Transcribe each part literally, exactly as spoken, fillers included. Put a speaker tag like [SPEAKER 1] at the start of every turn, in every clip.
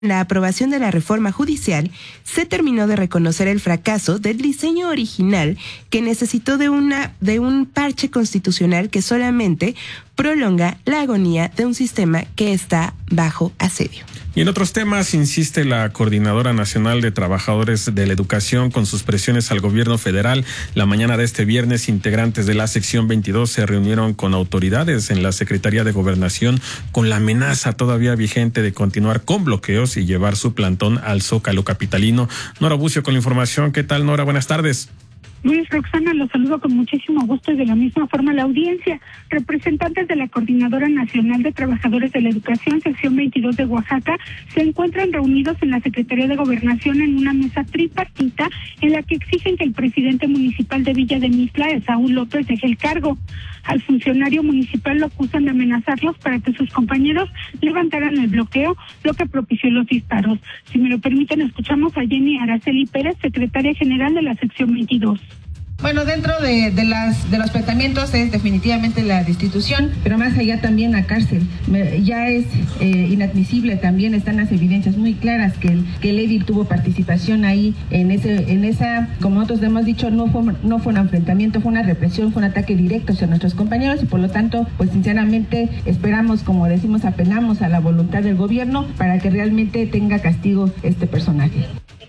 [SPEAKER 1] la aprobación de la reforma judicial, se terminó de reconocer el fracaso del diseño original que necesitó de una de un parche constitucional que solamente prolonga la agonía de un sistema que está bajo asedio.
[SPEAKER 2] Y en otros temas, insiste la Coordinadora Nacional de Trabajadores de la Educación con sus presiones al gobierno federal. La mañana de este viernes, integrantes de la sección veintidós se reunieron con autoridades en la Secretaría de Gobernación con la amenaza todavía vigente de continuar con bloqueos y llevar su plantón al Zócalo capitalino. Nora Bucio con la información. ¿Qué tal, Nora? Buenas tardes.
[SPEAKER 3] Luis, Roxana, los saludo con muchísimo gusto y de la misma forma la audiencia. Representantes de la Coordinadora Nacional de Trabajadores de la Educación, sección veintidós de Oaxaca, se encuentran reunidos en la Secretaría de Gobernación en una mesa tripartita en la que exigen que el presidente municipal de Villa de Mixtla, Esaú López, deje el cargo. Al funcionario municipal lo acusan de amenazarlos para que sus compañeros levantaran el bloqueo, lo que propició los disparos. Si me lo permiten, escuchamos a Jenny Araceli Pérez, secretaria general de la sección veintidós.
[SPEAKER 4] Bueno, dentro de, de, las, de los planteamientos es definitivamente la destitución, pero más allá también la cárcel. Me, ya es eh, inadmisible, también están las evidencias muy claras que el, que el Edil tuvo participación ahí en ese, en esa, como nosotros hemos dicho, no fue, no fue un enfrentamiento, fue una represión, fue un ataque directo hacia nuestros compañeros y por lo tanto, pues sinceramente esperamos, como decimos, apelamos a la voluntad del gobierno para que realmente tenga castigo este personaje.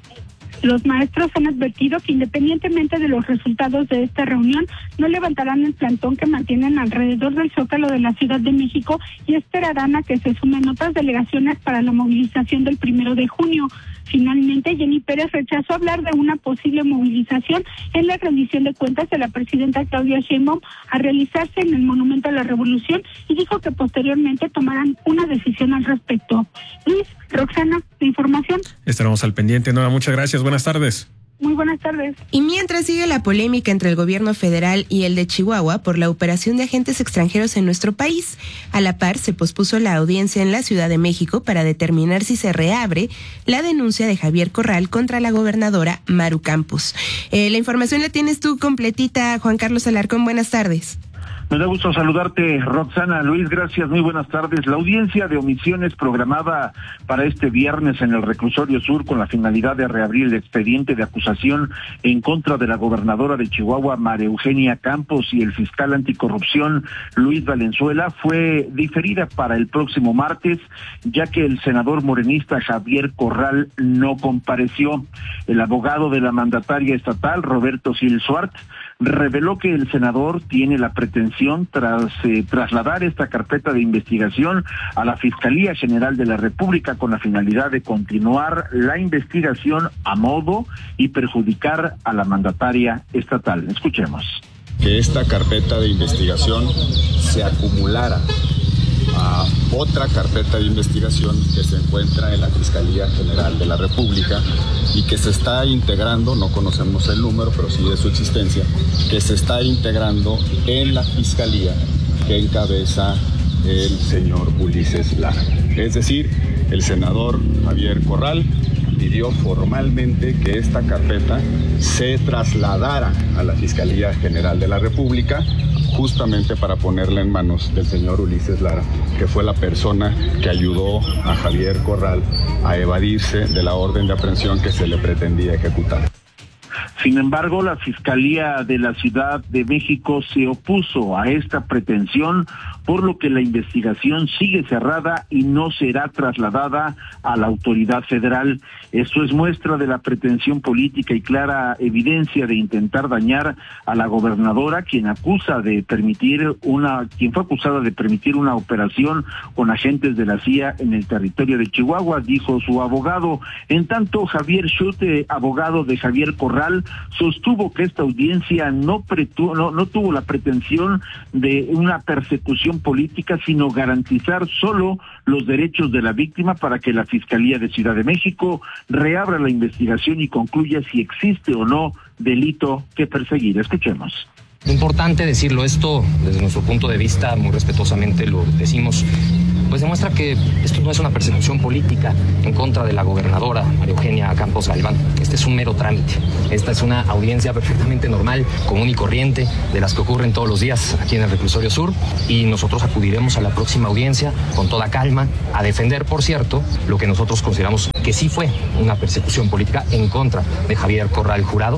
[SPEAKER 3] Los maestros han advertido que independientemente de los resultados de esta reunión, no levantarán el plantón que mantienen alrededor del Zócalo de la Ciudad de México y esperarán a que se sumen otras delegaciones para la movilización del primero de junio. Finalmente, Jenny Pérez rechazó hablar de una posible movilización en la rendición de cuentas de la presidenta Claudia Sheinbaum a realizarse en el Monumento a la Revolución y dijo que posteriormente tomarán una decisión al respecto. Luis, Roxana, la información.
[SPEAKER 2] Estaremos al pendiente. Nora, muchas gracias. Buenas tardes.
[SPEAKER 3] Muy buenas tardes.
[SPEAKER 1] Y mientras sigue la polémica entre el gobierno federal y el de Chihuahua por la operación de agentes extranjeros en nuestro país, a la par se pospuso la audiencia en la Ciudad de México para determinar si se reabre la denuncia de Javier Corral contra la gobernadora Maru Campos. Eh, la información la tienes tú completita, Juan Carlos Alarcón. Buenas tardes.
[SPEAKER 5] Me da gusto saludarte, Roxana. Luis, gracias, muy buenas tardes. La audiencia de omisiones programada para este viernes en el Reclusorio Sur con la finalidad de reabrir el expediente de acusación en contra de la gobernadora de Chihuahua, María Eugenia Campos, y el fiscal anticorrupción, Luis Valenzuela, fue diferida para el próximo martes, ya que el senador morenista Javier Corral no compareció. El abogado de la mandataria estatal, Roberto Gil Suart, reveló que el senador tiene la pretensión tras eh, trasladar esta carpeta de investigación a la Fiscalía General de la República con la finalidad de continuar la investigación a modo y perjudicar a la mandataria estatal. Escuchemos.
[SPEAKER 6] Que esta carpeta de investigación se acumulara a otra carpeta de investigación que se encuentra en la Fiscalía General de la República y que se está integrando, no conocemos el número, pero sí de su existencia, que se está integrando en la Fiscalía que encabeza el señor Ulises Lara. Es decir, el senador Javier Corral pidió formalmente que esta carpeta se trasladara a la Fiscalía General de la República, justamente para ponerla en manos del señor Ulises Lara, que fue la persona que ayudó a Javier Corral a evadirse de la orden de aprehensión que se le pretendía ejecutar.
[SPEAKER 5] Sin embargo, la Fiscalía de la Ciudad de México se opuso a esta pretensión, por lo que la investigación sigue cerrada y no será trasladada a la autoridad federal. Esto es muestra de la pretensión política y clara evidencia de intentar dañar a la gobernadora, quien acusa de permitir una, quien fue acusada de permitir una operación con agentes de la C I A en el territorio de Chihuahua, dijo su abogado. En tanto, Javier Schute, abogado de Javier Corral, sostuvo que esta audiencia no, pretu- no, no tuvo la pretensión de una persecución política, sino garantizar solo los derechos de la víctima para que la Fiscalía de Ciudad de México reabra la investigación y concluya si existe o no delito que perseguir. Escuchemos.
[SPEAKER 7] Importante decirlo, esto desde nuestro punto de vista, muy respetuosamente lo decimos, pues demuestra que esto no es una persecución política en contra de la gobernadora María Eugenia Campos Galván. Este es un mero trámite. Esta es una audiencia perfectamente normal, común y corriente, de las que ocurren todos los días aquí en el Reclusorio Sur, y nosotros acudiremos a la próxima audiencia con toda calma a defender, por cierto, lo que nosotros consideramos que sí fue una persecución política en contra de Javier Corral Jurado.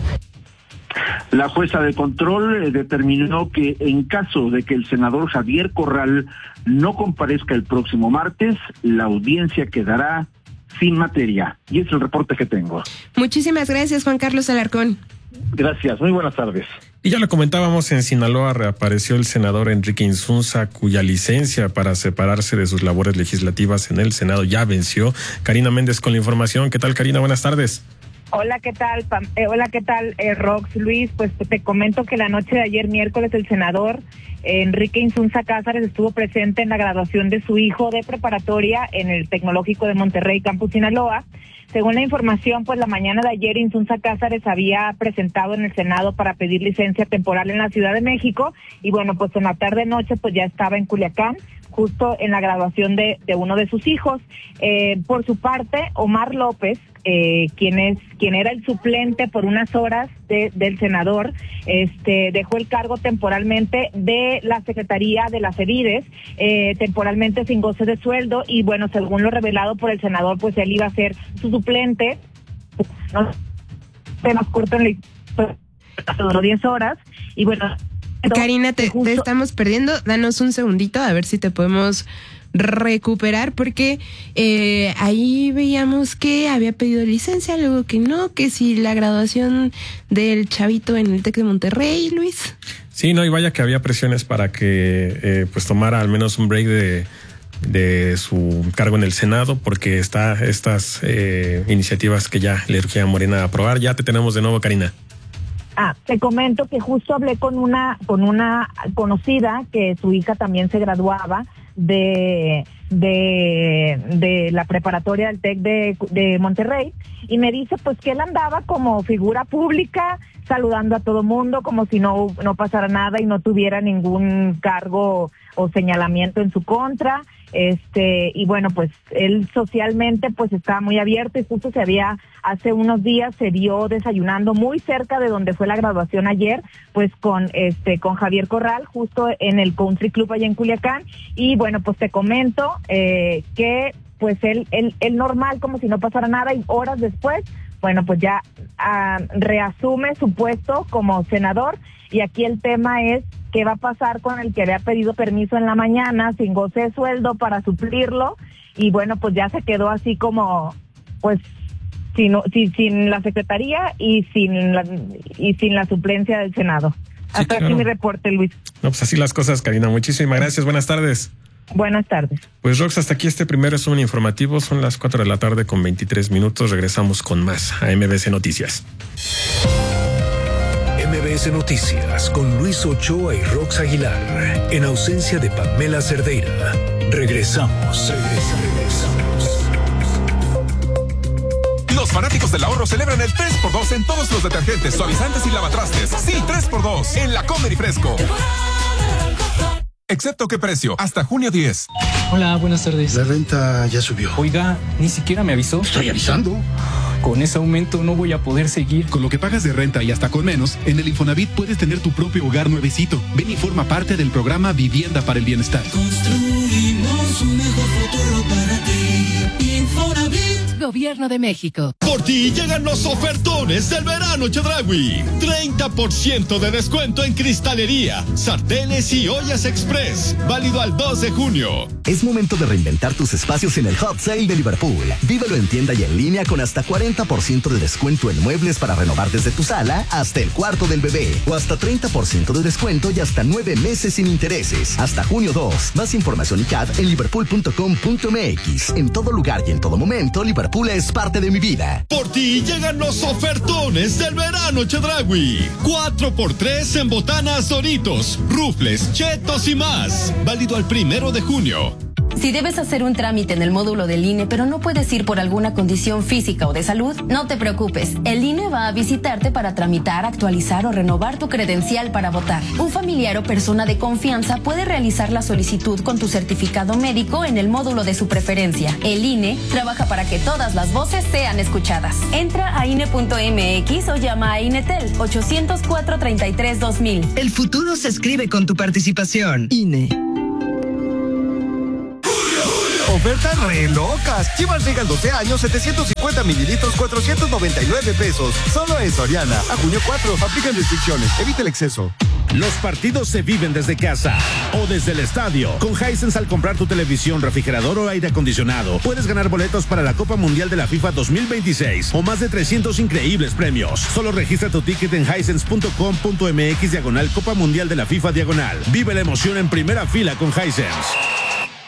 [SPEAKER 5] La jueza de control eh, determinó que en caso de que el senador Javier Corral no comparezca el próximo martes, la audiencia quedará sin materia. Y es el reporte que tengo.
[SPEAKER 1] Muchísimas gracias, Juan Carlos Alarcón.
[SPEAKER 5] Gracias, muy buenas tardes.
[SPEAKER 2] Y ya lo comentábamos, en Sinaloa reapareció el senador Enrique Insunza, cuya licencia para separarse de sus labores legislativas en el Senado ya venció. Karina Méndez con la información. ¿Qué tal, Karina? Buenas tardes.
[SPEAKER 8] Hola, ¿qué tal? Pam? Eh, hola, ¿qué tal, eh, Rox, Luis? Pues te comento que la noche de ayer miércoles el senador eh, Enrique Insunza Cázares estuvo presente en la graduación de su hijo de preparatoria en el Tecnológico de Monterrey, Campus Sinaloa. Según la información, pues la mañana de ayer Insunza Cázares había presentado en el Senado para pedir licencia temporal en la Ciudad de México y bueno, pues en la tarde-noche pues ya estaba en Culiacán, justo en la graduación de, de uno de sus hijos. Eh, por su parte, Omar López, eh, quien es quien era el suplente por unas horas de, del senador, este dejó el cargo temporalmente de la Secretaría de las Edides, eh, temporalmente sin goce de sueldo, y bueno, según lo revelado por el senador, pues él iba a ser su suplente. No temas corto en la duró diez horas, y bueno.
[SPEAKER 1] Karina, te, te estamos perdiendo. Danos un segundito a ver si te podemos recuperar, porque eh, ahí veíamos que había pedido licencia, luego que no, que si la graduación del chavito en el TEC de Monterrey, Luis.
[SPEAKER 2] Sí, no, y vaya que había presiones para que eh, pues tomara al menos un break de, de su cargo en el Senado, porque está estas eh, iniciativas que ya le urgía a Morena a aprobar. Ya te tenemos de nuevo, Karina.
[SPEAKER 8] Ah, te comento que justo hablé con una con una conocida que su hija también se graduaba de de de la preparatoria del TEC de, de Monterrey, y me dice pues que él andaba como figura pública saludando a todo mundo como si no no pasara nada y no tuviera ningún cargo o señalamiento en su contra. Este, y bueno, pues él socialmente pues está muy abierto, y justo se había, hace unos días se vio desayunando muy cerca de donde fue la graduación ayer, pues con este, con Javier Corral, justo en el Country Club allá en Culiacán. Y bueno, pues te comento eh, que pues él, él, él normal, como si no pasara nada, y horas después, bueno, pues ya uh, reasume su puesto como senador. Y aquí el tema es qué va a pasar con el que había pedido permiso en la mañana sin goce de sueldo para suplirlo, y bueno, pues ya se quedó así como, pues, sin, sin, sin la secretaría y sin la, y sin la suplencia del Senado. Sí, Hasta claro. Aquí mi reporte, Luis.
[SPEAKER 2] No, pues así las cosas, Karina. Muchísimas gracias. Buenas tardes.
[SPEAKER 8] Buenas tardes.
[SPEAKER 2] Pues Rox, hasta aquí este primer resumen informativo. Son las cuatro de la tarde con veintitrés minutos. Regresamos con más a M B S Noticias.
[SPEAKER 9] M B S Noticias con Luis Ochoa y Rox Aguilar, en ausencia de Pamela Cerdeira. Regresamos. Regresamos.
[SPEAKER 10] Los fanáticos del ahorro celebran el tres por dos en todos los detergentes, suavizantes y lavatrastes. Sí, tres por dos en la Comer y Fresco. Excepto qué precio, hasta junio diez.
[SPEAKER 11] Hola, buenas tardes.
[SPEAKER 12] La renta ya subió.
[SPEAKER 11] Oiga, ni siquiera me avisó.
[SPEAKER 12] Estoy avisando.
[SPEAKER 11] Con ese aumento no voy a poder seguir.
[SPEAKER 13] Con lo que pagas de renta y hasta con menos, en el Infonavit puedes tener tu propio hogar nuevecito. Ven y forma parte del programa Vivienda para el Bienestar.
[SPEAKER 14] Construimos un mejor futuro para ti. Infonavit.
[SPEAKER 15] Gobierno de México.
[SPEAKER 16] Por ti llegan los ofertones del verano Chedraui. treinta por ciento de descuento en cristalería, sartenes y ollas express. Válido al dos de junio.
[SPEAKER 17] Es momento de reinventar tus espacios en el Hot Sale de Liverpool. Vívelo en tienda y en línea con hasta cuarenta por ciento de descuento en muebles para renovar desde tu sala hasta el cuarto del bebé. O hasta treinta por ciento de descuento y hasta nueve meses sin intereses. Hasta junio dos. Más información y chat en liverpool punto com punto m x. En todo lugar y en todo momento, Liverpool es parte de mi vida.
[SPEAKER 16] Por ti llegan los ofertones del verano Chedraui. cuatro por tres en botanas Doritos, rufles, chetos y más. Válido al primero de junio.
[SPEAKER 12] Si debes hacer un trámite en el módulo del I N E, pero no puedes ir por alguna condición física o de salud, no te preocupes. El I N E va a visitarte para tramitar, actualizar o renovar tu credencial para votar. Un familiar o persona de confianza puede realizar la solicitud con tu certificado médico en el módulo de su preferencia. El I N E trabaja para que todas las voces sean escuchadas. Entra a I N E punto M X o llama a INETEL ochocientos cuatro, treinta y tres, dos mil.
[SPEAKER 18] El futuro se escribe con tu participación. I N E.
[SPEAKER 19] Ofertas re locas. Chivas Regal doce años, setecientos cincuenta mililitros, cuatrocientos noventa y nueve pesos. Solo en Soriana. A junio cuatro. Aplican restricciones. Evita el exceso.
[SPEAKER 20] Los partidos se viven desde casa o desde el estadio. Con Hisense, al comprar tu televisión, refrigerador o aire acondicionado, puedes ganar boletos para la Copa Mundial de la FIFA dos mil veintiséis o más de trescientos increíbles premios. Solo registra tu ticket en hisense punto com punto m x diagonal Copa Mundial de la FIFA diagonal. Vive la emoción en primera fila con Hisense.